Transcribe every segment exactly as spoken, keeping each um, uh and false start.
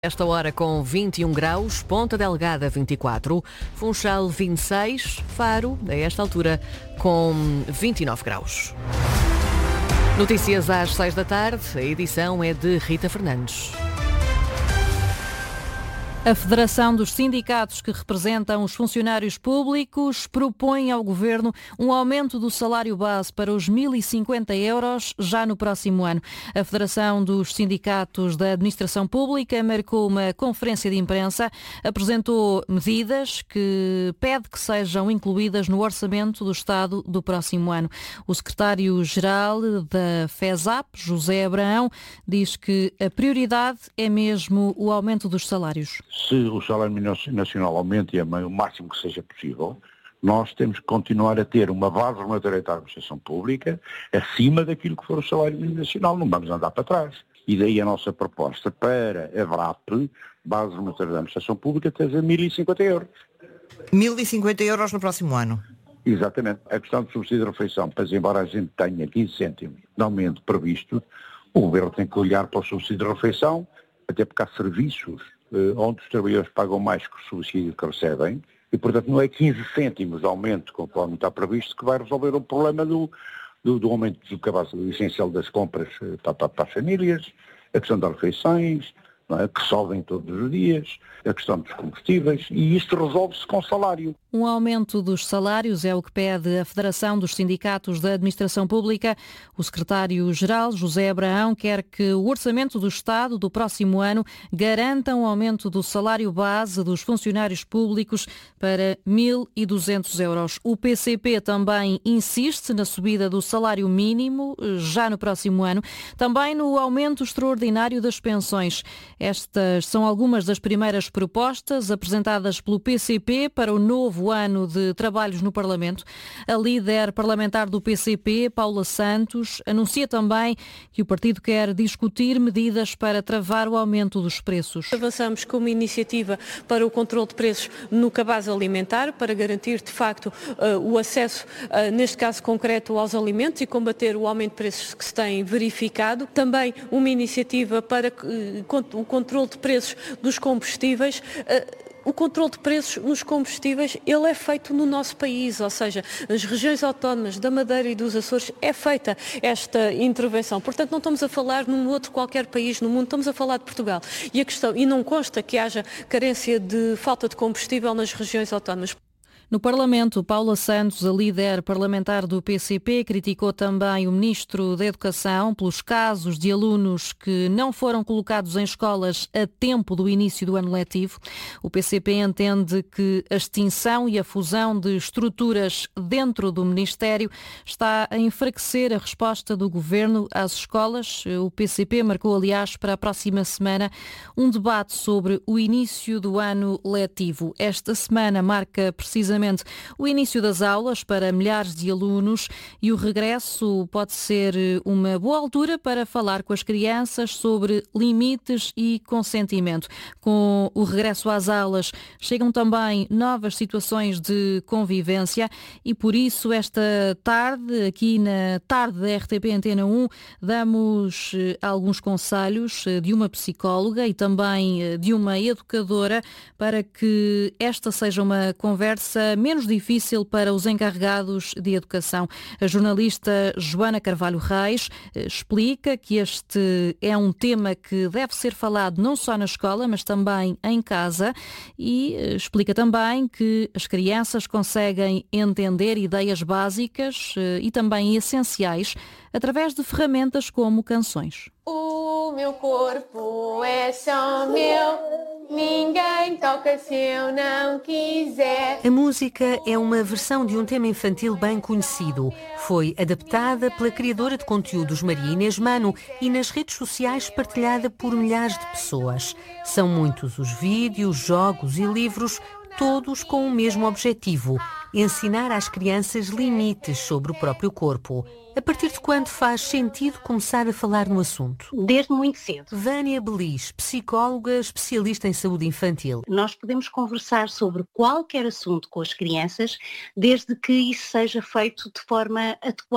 Esta hora com vinte e um graus, Ponta Delgada vinte e quatro, Funchal vinte e seis, Faro, a esta altura, com vinte e nove graus. Notícias às seis da tarde, a edição é de Rita Fernandes. A Federação dos Sindicatos que representam os funcionários públicos propõe ao Governo um aumento do salário base para os mil e cinquenta euros já no próximo ano. A Federação dos Sindicatos da Administração Pública marcou uma conferência de imprensa, apresentou medidas que pede que sejam incluídas no orçamento do Estado do próximo ano. O secretário-geral da FESAP, José Abraão, diz que a prioridade é mesmo o aumento dos salários. Se o salário mínimo nacional aumenta o máximo que seja possível, nós temos que continuar a ter uma base regulatória da administração pública acima daquilo que for o salário mínimo nacional, não vamos andar para trás. E daí a nossa proposta para a VRAP, base regulatória da administração pública, ter mil e cinquenta euros. mil e cinquenta euros no próximo ano? Exatamente. A questão do subsídio de refeição, pois embora a gente tenha quinze cêntimos de aumento previsto, o Governo tem que olhar para o subsídio de refeição, até porque há serviços onde os trabalhadores pagam mais que o subsídio que recebem, e portanto não é quinze cêntimos de aumento, conforme está previsto, que vai resolver o problema do, do, do aumento do cabaz essencial das compras para, para, para as famílias, a questão das refeições, não é, que sobem todos os dias, a questão dos combustíveis, e isto resolve-se com salário. Um aumento dos salários é o que pede a Federação dos Sindicatos da Administração Pública. O secretário-geral, José Abraão, quer que o orçamento do Estado do próximo ano garanta um aumento do salário base dos funcionários públicos para mil e duzentos euros. O P C P também insiste na subida do salário mínimo já no próximo ano, também no aumento extraordinário das pensões. Estas são algumas das primeiras propostas apresentadas pelo P C P para o novo ano de trabalhos no Parlamento. A líder parlamentar do P C P, Paula Santos, anuncia também que o partido quer discutir medidas para travar o aumento dos preços. Avançamos com uma iniciativa para o controle de preços no cabaz alimentar, para garantir de facto o acesso, neste caso concreto, aos alimentos e combater o aumento de preços que se tem verificado. Também uma iniciativa para o controle de preços dos combustíveis. O controle de preços nos combustíveis, ele é feito no nosso país, ou seja, nas regiões autónomas da Madeira e dos Açores é feita esta intervenção. Portanto, não estamos a falar num outro qualquer país no mundo, estamos a falar de Portugal. E a questão, e não consta que haja carência de falta de combustível nas regiões autónomas. No Parlamento, Paula Santos, a líder parlamentar do P C P, criticou também o Ministro da Educação pelos casos de alunos que não foram colocados em escolas a tempo do início do ano letivo. O P C P entende que a extinção e a fusão de estruturas dentro do Ministério está a enfraquecer a resposta do Governo às escolas. O P C P marcou, aliás, para a próxima semana um debate sobre o início do ano letivo. Esta semana marca precisamente o início das aulas para milhares de alunos e o regresso pode ser uma boa altura para falar com as crianças sobre limites e consentimento. Com o regresso às aulas chegam também novas situações de convivência e por isso esta tarde, aqui na tarde da R T P Antena um, damos alguns conselhos de uma psicóloga e também de uma educadora para que esta seja uma conversa menos difícil para os encarregados de educação. A jornalista Joana Carvalho Reis explica que este é um tema que deve ser falado não só na escola, mas também em casa e explica também que as crianças conseguem entender ideias básicas e também essenciais através de ferramentas como canções. O meu corpo é só meu, ninguém toca se eu não quiser. A música é uma versão de um tema infantil bem conhecido. Foi adaptada pela criadora de conteúdos Maria Inês Mano e nas redes sociais partilhada por milhares de pessoas. São muitos os vídeos, jogos e livros, todos com o mesmo objetivo: ensinar às crianças limites sobre o próprio corpo. A partir de quando faz sentido começar a falar no assunto? Desde muito cedo. Vânia Belis, psicóloga especialista em saúde infantil. Nós podemos conversar sobre qualquer assunto com as crianças, desde que isso seja feito de forma adequada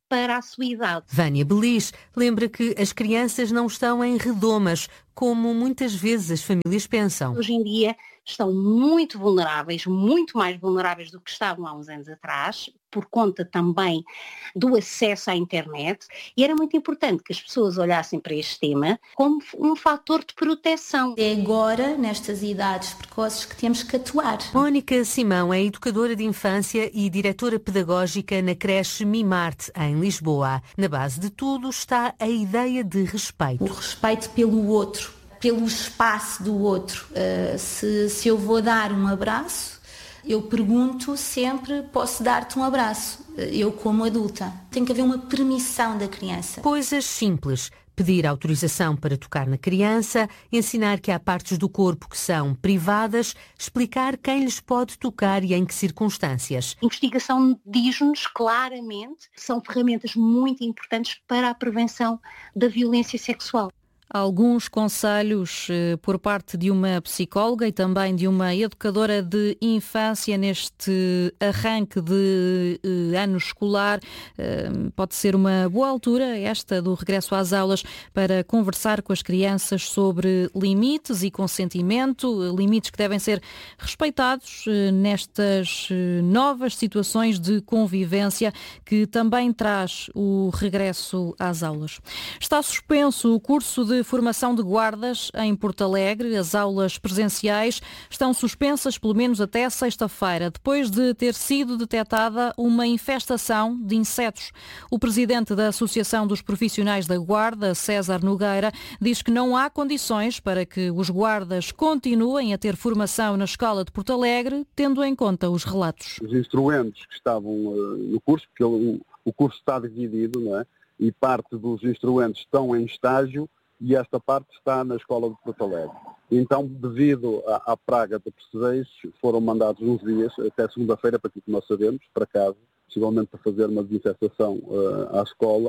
para a sua idade. Vânia Belis lembra que as crianças não estão em redomas, como muitas vezes as famílias pensam. Hoje em dia estão muito vulneráveis, muito mais vulneráveis do que estavam há uns anos atrás, por conta também do acesso à internet, e era muito importante que as pessoas olhassem para este tema como um fator de proteção. É agora, nestas idades precoces, que temos que atuar. Mónica Simão é educadora de infância e diretora pedagógica na creche Mimarte, em Lisboa. Na base de tudo está a ideia de respeito. O respeito pelo outro, pelo espaço do outro. Uh, se, se eu vou dar um abraço, eu pergunto sempre, posso dar-te um abraço? Eu como adulta. Tem que haver uma permissão da criança. Coisas simples. Pedir autorização para tocar na criança, ensinar que há partes do corpo que são privadas, explicar quem lhes pode tocar e em que circunstâncias. A investigação diz-nos claramente que são ferramentas muito importantes para a prevenção da violência sexual. Alguns conselhos eh, por parte de uma psicóloga e também de uma educadora de infância neste arranque de eh, ano escolar. Eh, pode ser uma boa altura, esta do regresso às aulas, para conversar com as crianças sobre limites e consentimento, limites que devem ser respeitados eh, nestas eh, novas situações de convivência que também traz o regresso às aulas. Está suspenso o curso de formação de guardas em Porto Alegre. As aulas presenciais estão suspensas pelo menos até sexta-feira, depois de ter sido detectada uma infestação de insetos. O presidente da Associação dos Profissionais da Guarda, César Nogueira, diz que não há condições para que os guardas continuem a ter formação na Escola de Porto Alegre, tendo em conta os relatos. Os instrumentos que estavam uh, no curso, porque o, o curso está dividido, não é? E parte dos instrumentos estão em estágio, e esta parte está na Escola de Porto Alegre. Então, devido à, à praga de percevejos, foram mandados uns dias, até segunda-feira, para aquilo que nós sabemos, para casa, possivelmente para fazer uma desinfestação uh, à escola,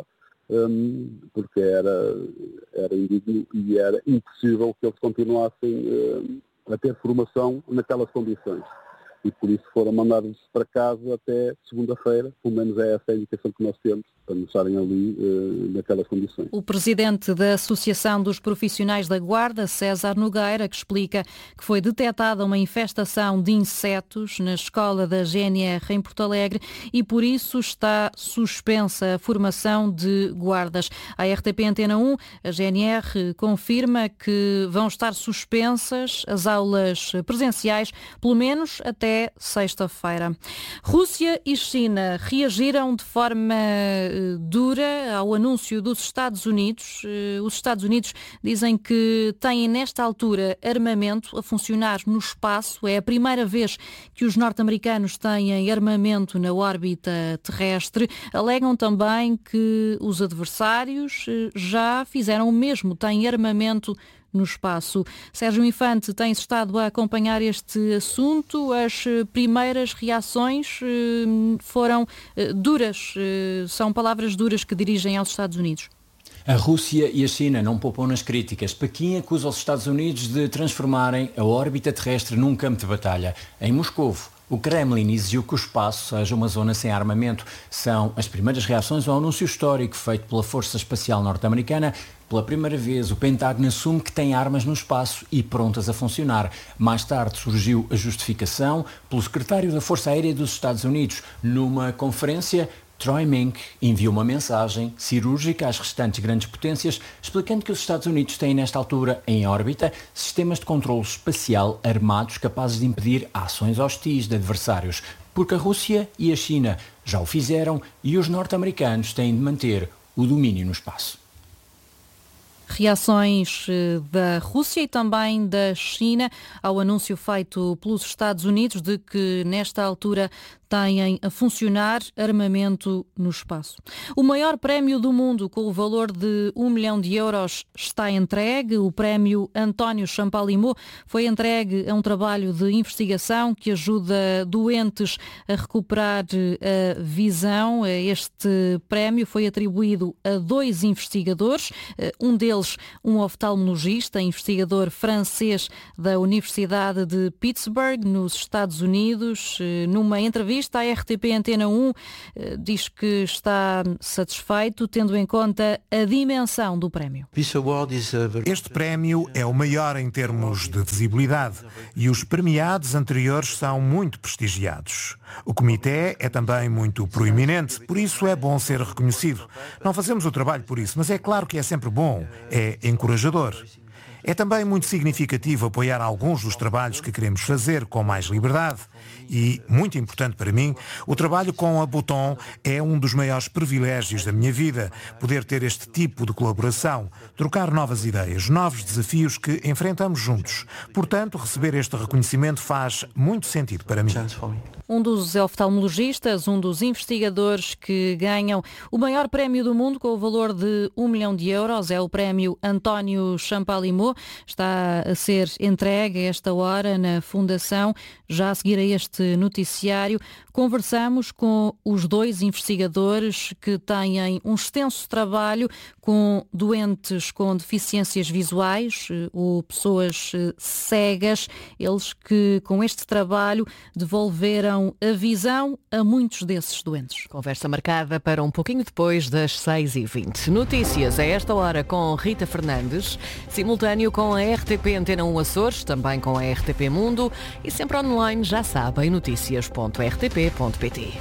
um, porque era, era indigno e era impossível que eles continuassem uh, a ter formação naquelas condições. E por isso foram mandados para casa até segunda-feira, pelo menos é essa a indicação que nós temos, para não estarem ali uh, naquelas condições. O presidente da Associação dos Profissionais da Guarda, César Nogueira, que explica que foi detectada uma infestação de insetos na escola da G N R em Porto Alegre e por isso está suspensa a formação de guardas. A R T P Antena um, a G N R confirma que vão estar suspensas as aulas presenciais, pelo menos até sexta-feira. Rússia e China reagiram de forma dura ao anúncio dos Estados Unidos. Os Estados Unidos dizem que têm nesta altura armamento a funcionar no espaço. É a primeira vez que os norte-americanos têm armamento na órbita terrestre. Alegam também que os adversários já fizeram o mesmo, têm armamento no espaço. Sérgio Infante tem estado a acompanhar este assunto. As primeiras reações foram duras, são palavras duras que dirigem aos Estados Unidos. A Rússia e a China não poupam nas críticas. Pequim acusa os Estados Unidos de transformarem a órbita terrestre num campo de batalha. Em Moscovo, o Kremlin exigiu que o espaço seja uma zona sem armamento. São as primeiras reações ao anúncio histórico feito pela Força Espacial Norte-Americana. Pela primeira vez, o Pentágono assume que tem armas no espaço e prontas a funcionar. Mais tarde surgiu a justificação pelo secretário da Força Aérea dos Estados Unidos. Numa conferência, Troy Mink enviou uma mensagem cirúrgica às restantes grandes potências, explicando que os Estados Unidos têm nesta altura em órbita sistemas de controle espacial armados capazes de impedir ações hostis de adversários, porque a Rússia e a China já o fizeram e os norte-americanos têm de manter o domínio no espaço. Reações da Rússia e também da China ao anúncio feito pelos Estados Unidos de que nesta altura têm a funcionar armamento no espaço. O maior prémio do mundo, com o valor de um milhão de euros, está entregue. O prémio António Champalimau foi entregue a um trabalho de investigação que ajuda doentes a recuperar a visão. Este prémio foi atribuído a dois investigadores, um deles um oftalmologista, investigador francês da Universidade de Pittsburgh, nos Estados Unidos. Numa entrevista entrevista à R T P Antena um, diz que está satisfeito, tendo em conta a dimensão do prémio. Este prémio é o maior em termos de visibilidade e os premiados anteriores são muito prestigiados. O comitê é também muito proeminente, por isso é bom ser reconhecido. Não fazemos o trabalho por isso, mas é claro que é sempre bom, é encorajador. É também muito significativo apoiar alguns dos trabalhos que queremos fazer com mais liberdade. E, muito importante para mim, o trabalho com a Bouton é um dos maiores privilégios da minha vida. Poder ter este tipo de colaboração, trocar novas ideias, novos desafios que enfrentamos juntos. Portanto, receber este reconhecimento faz muito sentido para mim. Um dos oftalmologistas, um dos investigadores que ganham o maior prémio do mundo com o valor de um milhão de euros, é o prémio António Champalimau. Está a ser entregue a esta hora na Fundação. Já a seguir a este noticiário, conversamos com os dois investigadores que têm um extenso trabalho com doentes com deficiências visuais ou pessoas cegas. Eles que, com este trabalho, devolveram a visão a muitos desses doentes. Conversa marcada para um pouquinho depois das seis e vinte. Notícias a esta hora com Rita Fernandes, simultâneo com a R T P Antena um Açores, também com a R T P Mundo e sempre online, já sabem, notícias ponto r t p ponto p t.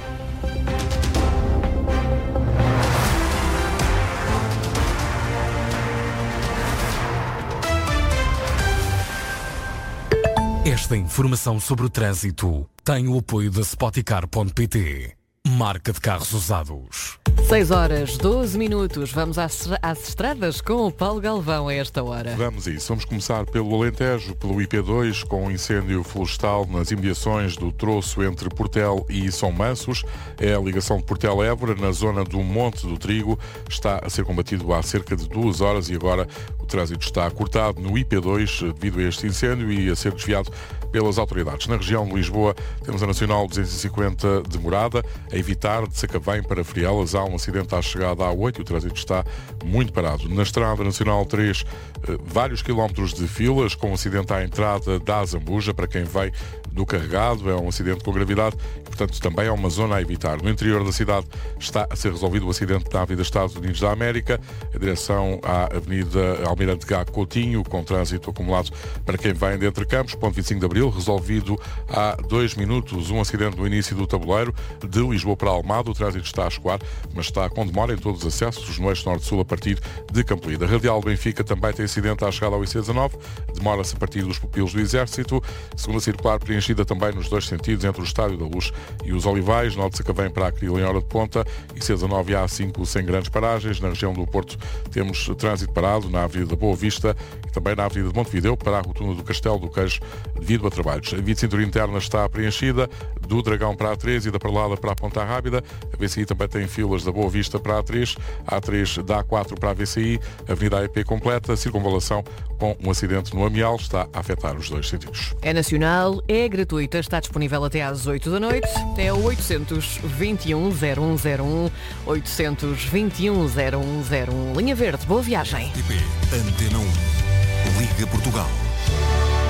Esta informação sobre o trânsito tem o apoio da Spoticar ponto p t, marca de carros usados. seis horas, doze minutos. Vamos às, às estradas com o Paulo Galvão a esta hora. Vamos a isso. Vamos começar pelo Alentejo, pelo I P dois, com um incêndio florestal nas imediações do troço entre Portel e São Mansos. É a ligação de Portel-Évora, na zona do Monte do Trigo. Está a ser combatido há cerca de duas horas e agora o trânsito está cortado no I P dois devido a este incêndio e a ser desviado pelas autoridades. Na região de Lisboa temos a Nacional duzentos e cinquenta demorada, a evitar de Sacavém para Frielas. Há um acidente à chegada à oito e o trânsito está muito parado. Na Estrada Nacional três, vários quilómetros de filas, com um acidente à entrada da Azambuja para quem vem do Carregado. É um acidente com gravidade e, portanto, também é uma zona a evitar. No interior da cidade está a ser resolvido o acidente na Avenida Estados Unidos da América, em direção à Avenida Almirante Gá Coutinho, com trânsito acumulado para quem vem de Entre Campos. Ponto vinte e cinco de Abril, resolvido há dois minutos um acidente no início do tabuleiro de Lisboa para Almada. O trânsito está a escoar, mas está com demora em todos os acessos no eixo norte-sul a partir de Campolida. A Radial Benfica também tem acidente à chegada ao I C dezanove, demora-se a partir dos Pupilos do Exército. Segunda circular preenchida também nos dois sentidos, entre o Estádio da Luz e os Olivais, norte de Sacavém para Acril em hora de ponta, I C dezanove e A cinco sem grandes paragens. Na região do Porto temos trânsito parado na Avenida da Boa Vista e também na Avenida de Montevideo para a rotunda do Castelo do Queijo devido a trabalhos. A via de cintura interna está preenchida, do Dragão para a A três e da Perlada para a Ponta Rábida. A V C I também tem filas da Boa Vista para a A três, a A três da A quatro para a V C I, a Avenida A E P completa, circunvalação com um acidente no Amial, está a afetar os dois sentidos. É nacional, é gratuita, está disponível até às oito da noite. É o oitocentos vinte e um zero um zero um, oitocentos vinte e um zero um zero um. Linha Verde, boa viagem. R T P Antena um. Liga Portugal.